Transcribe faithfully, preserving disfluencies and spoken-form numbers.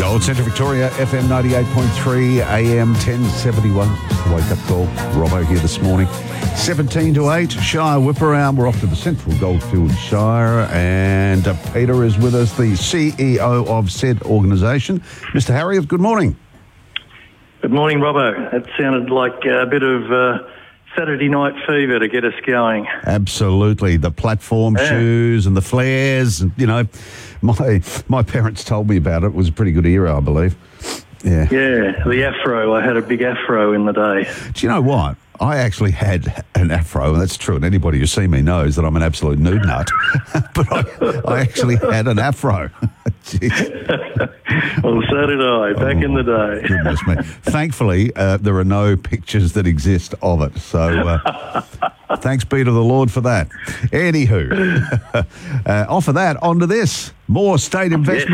Old Central Victoria, F M ninety-eight point three, A M ten seventy-one. Wake up call. Robbo here this morning. seventeen to eight, Shire Whip Around. We're off to the Central Goldfields Shire, and uh, Peter is with us, the C E O of said organisation. Mister Harriet, good morning. Good morning, Robbo. That sounded like a bit of uh, Saturday night fever to get us going. Absolutely. The platform yeah. shoes and the flares. And, you know, my my parents told me about it. It was a pretty good era, I believe. Yeah. Yeah, the afro. I had a big afro in the day. Do you know what? I actually had an afro, and that's true, and anybody who sees me knows that I'm an absolute nude nut. But I, I actually had an afro. Well, so did I, back oh, in the day. Goodness me. Thankfully, uh, there are no pictures that exist of it, so uh, thanks be to the Lord for that. Anywho, uh, off of that, on to this. More state investment.